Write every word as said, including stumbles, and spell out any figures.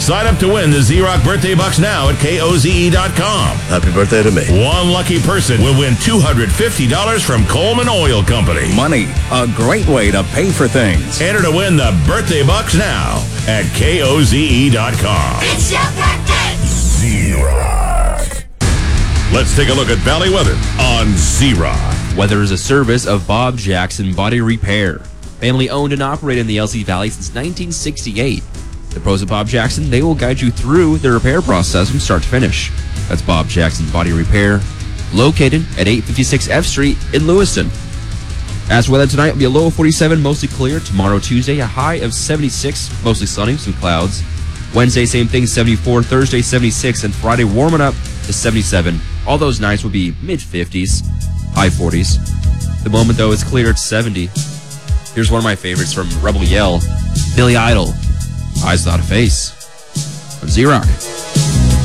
Sign up to win the Z-Rock Birthday Bucks now at K O Z E dot com. Happy birthday to me. One lucky person will win two hundred fifty dollars from Coleman Oil Company. Money, a great way to pay for things. Enter to win the Birthday Bucks now at K O Z E dot com. It's your birthday! Z-Rock. Let's take a look at Valley weather on Z-Rock. Weather is a service of Bob Jackson Body Repair. Family owned and operated in the L C Valley since nineteen sixty-eight. The pros of Bob Jackson, they will guide you through the repair process from start to finish. That's Bob Jackson Body Repair, located at eight fifty-six F Street in Lewiston. As for weather tonight, will be a low of forty-seven, mostly clear. Tomorrow, Tuesday, a high of seventy-six, mostly sunny, some clouds. Wednesday, same thing, seventy-four. Thursday, seventy-six. And Friday, warming up to seventy-seven. All those nights will be mid-fifties, high forties. The moment, though, it's clear at seventy. Here's one of my favorites from Rebel Yell, Billy Idol, Eyes Without a Face, on Z-Rock.